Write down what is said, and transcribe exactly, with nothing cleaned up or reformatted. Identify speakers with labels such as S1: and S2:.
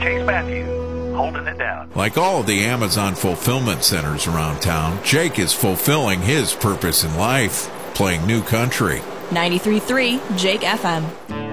S1: Chase Matthews, holding it down.
S2: Like all of the Amazon fulfillment centers around town, Jake is fulfilling his purpose in life, playing new country.
S3: ninety-three point three Jake F M.